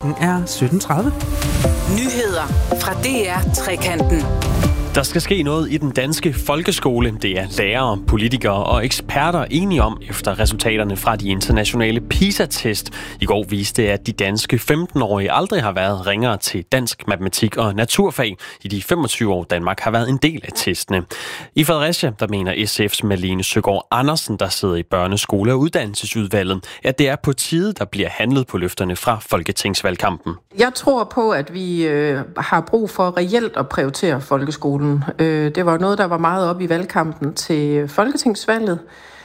Den er 17:30. Nyheder fra DR Trekanten. Der skal ske noget i den danske folkeskole. Det er lærere, politikere og eksperter enige om efter resultaterne fra de internationale PISA-test. I går viste, at de danske 15-årige aldrig har været ringere til dansk, matematik og naturfag i de 25 år, Danmark har været en del af testene. I Fredericia, der mener SF's Malene Søgaard Andersen, der sidder i børneskole- og uddannelsesudvalget, at det er på tide, der bliver handlet på løfterne fra folketingsvalgkampen. Jeg tror på, at vi har brug for reelt at prioritere folkeskolen. Det var noget, der var meget op i valgkampen til folketingsvalget.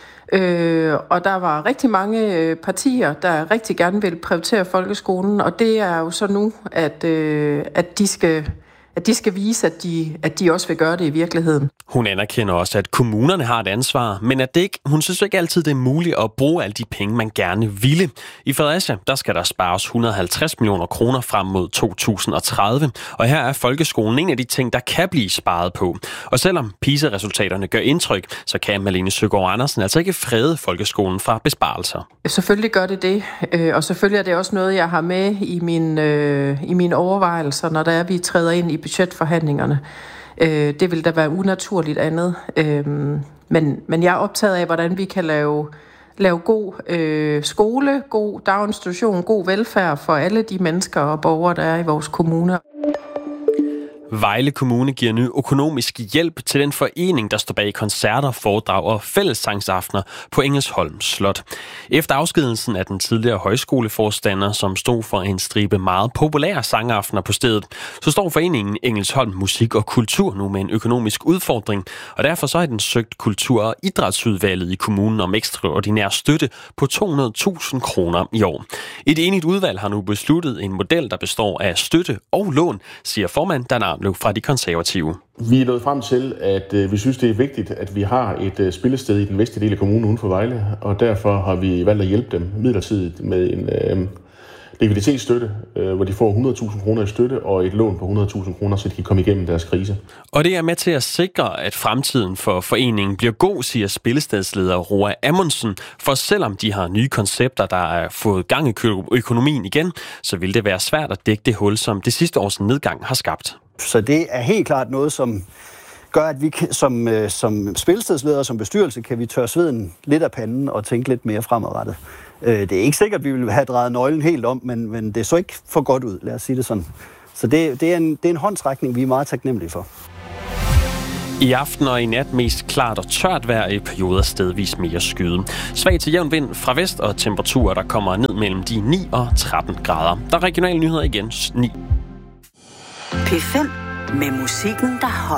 Og der var rigtig mange partier, der rigtig gerne vil prioritere folkeskolen. Og det er jo så nu, at de skal vise, at de også vil gøre det i virkeligheden. Hun anerkender også, at kommunerne har et ansvar, men at det ikke, hun synes ikke altid, det er muligt at bruge alle de penge, man gerne ville. I Fredericia, der skal der spares 150 millioner kroner frem mod 2030, og her er folkeskolen en af de ting, der kan blive sparet på. Og selvom PISA-resultaterne gør indtryk, så kan Malene Søgaard Andersen altså ikke frede folkeskolen fra besparelser. Selvfølgelig gør det, og selvfølgelig er det også noget, jeg har med i mine overvejelser, når der er, vi træder ind i budgetforhandlingerne. Det vil da være unaturligt andet. Men jeg er optaget af, hvordan vi kan lave god skole, god daginstitution, god velfærd for alle de mennesker og borgere, der er i vores kommuner. Vejle Kommune giver nu økonomisk hjælp til den forening, der står bag koncerter, foredrag og fællessangsaftener på Engelsholm Slot. Efter afskedelsen af den tidligere højskoleforstander, som stod for en stribe meget populære sangaftener på stedet, så står foreningen Engelsholm Musik og Kultur nu med en økonomisk udfordring, og derfor så har den søgt Kultur- og Idrætsudvalget i kommunen om ekstraordinær støtte på 200.000 kroner i år. Et enigt udvalg har nu besluttet en model, der består af støtte og lån, siger formand Dan Arnløv fra De Konservative. Vi er nået frem til, at vi synes, det er vigtigt, at vi har et spillested i den vestlige del af kommunen uden for Vejle, og derfor har vi valgt at hjælpe dem midlertidigt med en likviditetsstøtte, hvor de får 100.000 kroner i støtte og et lån på 100.000 kroner, så de kan komme igennem deres krise. Og det er med til at sikre, at fremtiden for foreningen bliver god, siger spillestedsleder Roa Amundsen. For selvom de har nye koncepter, der er fået gang i økonomien igen, så vil det være svært at dække det hul, som det sidste års nedgang har skabt. Så det er helt klart noget, som gør, at vi som spillestedsledere, som bestyrelse, kan vi tørre sveden lidt af panden og tænke lidt mere fremadrettet. Det er ikke sikkert, at vi vil have drejet nøglen helt om, men det så ikke for godt ud, lad os sige det sådan. Så det er en håndsrækning, vi er meget taknemmelige for. I aften og i nat mest klart og tørt vejr, i perioder stedvis mere skyde. Svag til jævn vind fra vest og temperaturer, der kommer ned mellem de 9 og 13 grader. Der er regionale nyheder igen 9. P5 med musikken, der holder.